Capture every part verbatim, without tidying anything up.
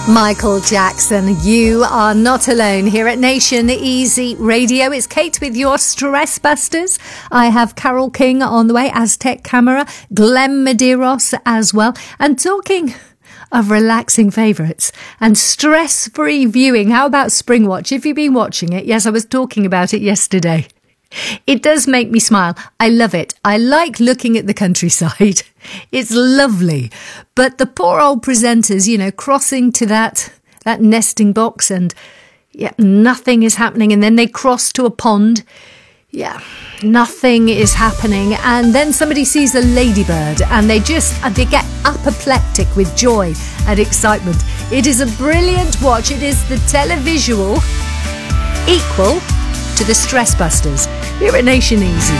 Michael Jackson, you are not alone here at Nation Easy Radio. It's Kate with your Stress Busters. I have Carol King on the way, Aztec Camera, Glenn Medeiros as well. And talking of relaxing favourites and stress-free viewing, how about Springwatch? If you've been watching it, yes, I was talking about it yesterday. It does make me smile. I love it. I like looking at the countryside. It's lovely. But the poor old presenters, you know, crossing to that that nesting box and, yeah, nothing is happening. And then they cross to a pond. Yeah, nothing is happening. And then somebody sees a ladybird and they just, they get apoplectic with joy and excitement. It is a brilliant watch. It is the televisual equal to the Stress Busters here at Nation Easy.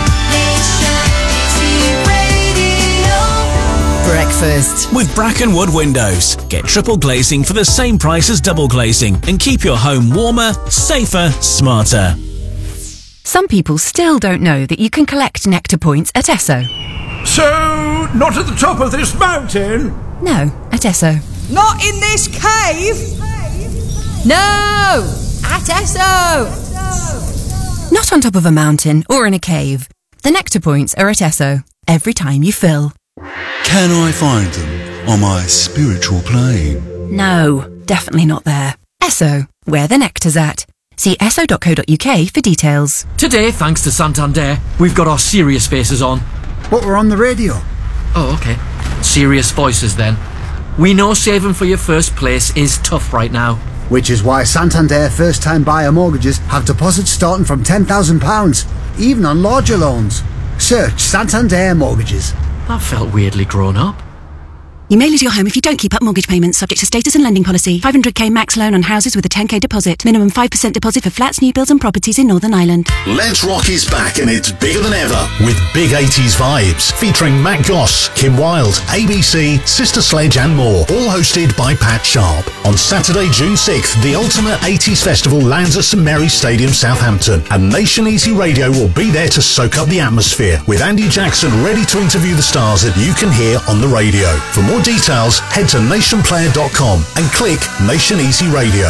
Breakfast with Brackenwood Windows. Get triple glazing for the same price as double glazing and keep your home warmer, safer, smarter. Some people still don't know that you can collect Nectar points at Esso. So, not at the top of this mountain? No, at Esso. Not in this cave? No! At Esso! Not on top of a mountain or in a cave. The Nectar points are at Esso every time you fill. Can I find them on my spiritual plane? No, definitely not there. Esso, where the nectar's at. See esso dot co dot uk for details. Today, thanks to Santander, we've got our serious faces on. But we're on the radio. Oh, okay. Serious voices then. We know saving for your first place is tough right now. Which is why Santander first-time buyer mortgages have deposits starting from ten thousand pounds, even on larger loans. Search Santander Mortgages. That felt weirdly grown up. You may lose your home if you don't keep up mortgage payments, subject to status and lending policy. five hundred k max loan on houses with a ten k deposit. Minimum five percent deposit for flats, new builds and properties in Northern Ireland. Let's Rock is back and it's bigger than ever with big eighties vibes featuring Matt Goss, Kim Wilde, A B C, Sister Sledge and more. All hosted by Pat Sharp. On Saturday, June sixth, the Ultimate eighties Festival lands at St Mary's Stadium, Southampton, and Nation Easy Radio will be there to soak up the atmosphere with Andy Jackson ready to interview the stars that you can hear on the radio. For more details, head to nation player dot com and click Nation Easy Radio.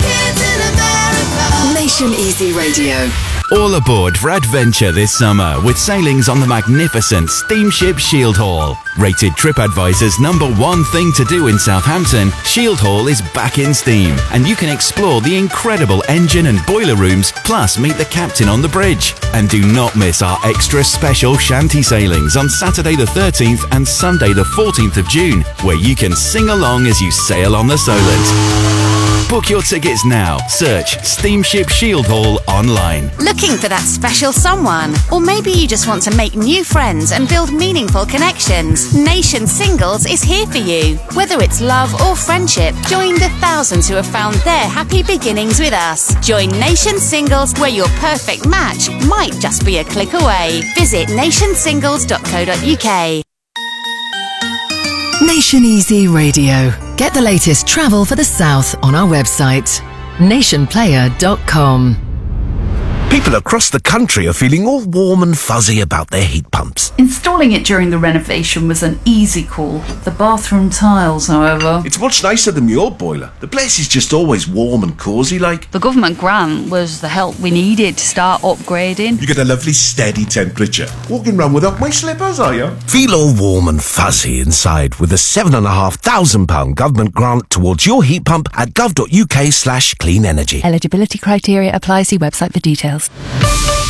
Nation Easy Radio. All aboard for adventure this summer with sailings on the magnificent steamship Shield Hall. Rated TripAdvisor's number one thing to do in Southampton, Shield Hall is back in steam and you can explore the incredible engine and boiler rooms, plus meet the captain on the bridge. And do not miss our extra special shanty sailings on Saturday the thirteenth and Sunday the fourteenth of June, where you can sing along as you sail on the Solent. Book your tickets now. Search Steamship Shield Hall online. Looking for that special someone? Or maybe you just want to make new friends and build meaningful connections? Nation Singles is here for you. Whether it's love or friendship, join the thousands who have found their happy beginnings with us. Join Nation Singles, where your perfect match might just be a click away. Visit nation singles dot co dot uk. Nation Easy Radio. Get the latest travel for the South on our website, nation player dot com. People across the country are feeling all warm and fuzzy about their heat pumps. Installing it during the renovation was an easy call. The bathroom tiles, however... It's much nicer than the old boiler. The place is just always warm and cosy like. The government grant was the help we needed to start upgrading. You get a lovely steady temperature. Walking around without my slippers, are you? Feel all warm and fuzzy inside with a seven and a half thousand pound government grant towards your heat pump at gov dot uk slash clean energy. Eligibility criteria apply. See website for details.